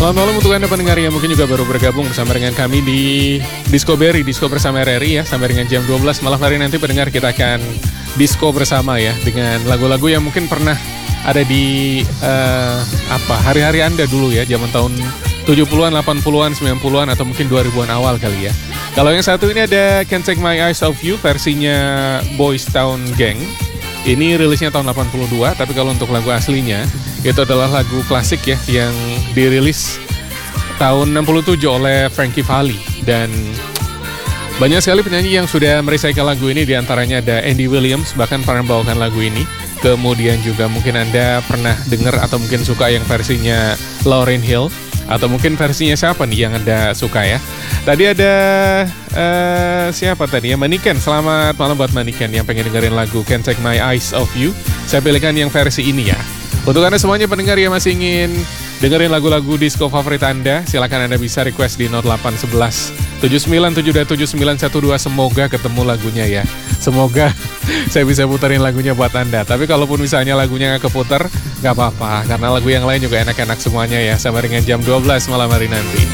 Selamat malam untuk Anda pendengar yang mungkin juga baru bergabung bersama dengan kami di Disco Berry, Disco bersama RRI ya, sampai dengan jam 12 malam hari nanti pendengar kita akan disco bersama ya, dengan lagu-lagu yang mungkin pernah ada di hari-hari Anda dulu ya, zaman tahun 70-an, 80-an, 90-an atau mungkin 2000-an awal kali ya. Kalau yang satu ini ada Can't Take My Eyes Off You versinya Boys Town Gang. Ini rilisnya tahun 82, tapi kalau untuk lagu aslinya itu adalah lagu klasik ya yang dirilis tahun 67 oleh Frankie Valli. Dan banyak sekali penyanyi yang sudah merecycle lagu ini, diantaranya ada Andy Williams bahkan pernah membawakan lagu ini. Kemudian juga mungkin Anda pernah dengar atau mungkin suka yang versinya Lauryn Hill, atau mungkin versinya siapa nih yang Anda suka ya. Tadi ada siapa tadi ya, Maniken. Selamat malam buat Maniken yang pengen dengerin lagu Can't Take My Eyes Off You. Saya pilihkan yang versi ini ya. Untuk Anda semuanya pendengar yang masih ingin dengerin lagu-lagu disco favorit Anda, silakan Anda bisa request di 0811 79727912. Semoga ketemu lagunya ya. Semoga saya bisa puterin lagunya buat Anda. Tapi kalaupun misalnya lagunya nggak keputer, nggak apa-apa, karena lagu yang lain juga enak-enak semuanya ya. Sampai dengan jam 12 malam hari nanti.